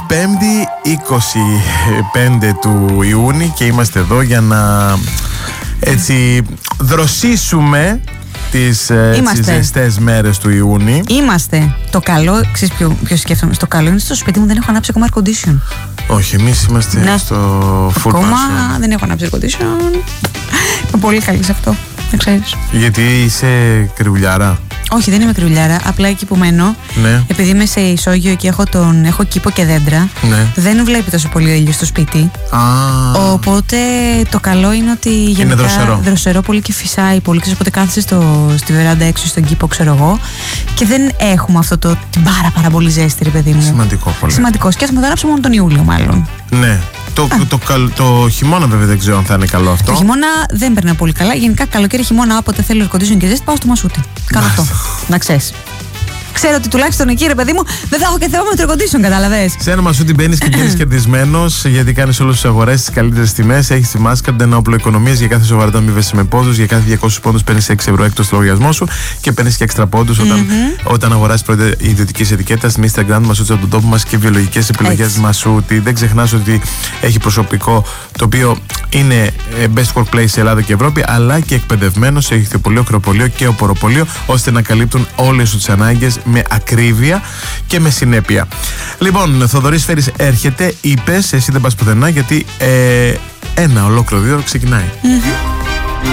Πέμπτη 25 του Ιούνιου και είμαστε εδώ για να έτσι δροσίσουμε τις ζεστές μέρες του Ιούνιου. Είμαστε. Το καλό, ξέρεις ποιο σκέφτομαι? Το καλό είναι στο σπίτι μου δεν έχω ανάψει ακόμα air condition. Όχι, εμείς είμαστε στο full ακόμα passion. δεν έχω ανάψει air condition. Είμαι πολύ καλή σε αυτό, να ξέρεις. Γιατί είσαι κρυουλιάρα? Όχι, δεν είμαι κρυουλιάρα. Απλά εκεί που μένω, Ναι. επειδή είμαι σε ισόγειο και έχω κήπο και δέντρα, Ναι. δεν βλέπει τόσο πολύ ο ήλιος στο σπίτι. Οπότε το καλό είναι ότι γενικά δροσερό πολύ και φυσάει πολύ. Ξέρεις, οπότε κάθεσαι στη βεράντα έξω στον κήπο, ξέρω εγώ, και δεν έχουμε αυτό την πάρα πολύ ζέστη, ρε παιδί μου. Σημαντικό πολύ. Σημαντικό. Σκέφτομαι να το γράψω μόνο τον Ιούλιο, μάλλον. Ναι. Το χειμώνα βέβαια δεν ξέρω αν θα είναι καλό αυτό. Το χειμώνα δεν περνά πολύ καλά. Γενικά καλοκαίρι, χειμώνα, όποτε θέλω air condition και ζέστη, πάω στο Μασούτι. Κάνω αυτό. Να ξέρεις. Ξέρω ότι τουλάχιστον εκεί, ρε παιδί μου, δεν θα έχω και θέμα με το air condition, κατάλαβες. Σε ένα Μασούτι μπαίνεις και βγαίνεις κερδισμένος, γιατί κάνεις όλες τις αγορές στις καλύτερες τιμές. Έχεις τη Mastercard, ένα όπλο οικονομίας. Για κάθε σοβαρότητα αμείβεσαι με πόντους. Για κάθε 200 πόντους παίρνεις 6 ευρώ έκτος στο λογαριασμό σου και παίρνεις και έξτρα πόντους όταν αγοράσεις προϊόντα ιδιωτικής ετικέτας. Mr. Grand Μασούτι από τον τόπο μας και βιολογικές επιλογές Μασούτι. Δεν ξεχνάς ότι έχει προσωπικό το οποίο είναι best workplace σε Ελλάδα και Ευρώπη, αλλά και εκπαιδευμένο σε ηχθειοπωλείο, κρεοπωλείο και οποροπωλείο, ώστε να καλύπτουν όλες τις ανάγκες με ακρίβεια και με συνέπεια. Λοιπόν, Θοδωρής Φέρης έρχεται, είπες, εσύ δεν πας πουθενά, γιατί ένα ολόκληρο δύο ξεκινάει.